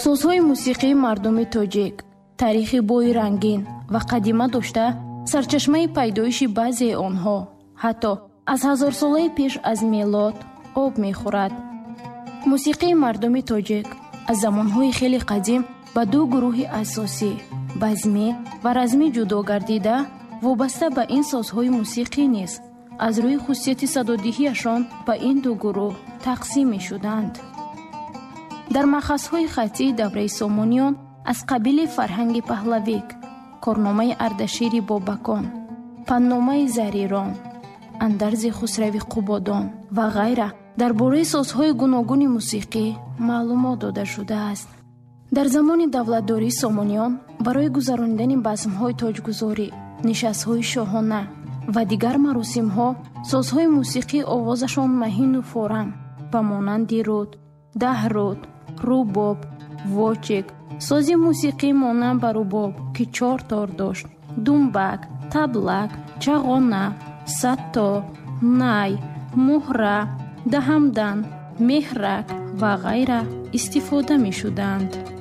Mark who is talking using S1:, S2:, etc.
S1: созҳои мусиқии мардуми тоҷик таърихи бои рангин ва қадима дошта, сарчашмаи пайдоиши баъзеи онҳо ҳатто аз ҳазорсолаи пеш аз мелод об мехӯрад. мусиқии мардуми тоҷик аз замонҳои хеле қадим ба ду гурӯҳи асосӣ базмӣ ва размӣ ҷудо гардида, вобаста ба ин созҳои мусиқӣ низ аз рӯи хусусияти садодиҳиашон ба ин ду гурӯҳ тақсим мешуданд. дар махазҳои хаттии давраи сомониён аз қабили фарҳанги паҳлавик, корномаи ардашири бобакон, панномаи зарирон, андарзи хусрави қубодон ва ғайра дар бораи созҳои гуногуни мусиқӣ маълумот дода шудааст. дар замони давлатдории сомониён барои гузарондани базмҳои тоҷгузорӣ, нишастҳои шоҳона ва дигар маросимҳо созҳои мусиқии овозашон маҳину форам ба монанди руд, даҳруд, рубоб, вочик, сози мусиқии монанд ба рубоб ки 4 тор дошт, думбак, таблак, чағона, сатто, най, муҳра, даҳамдан, меҳрак ва ғайра истифода мешуданд.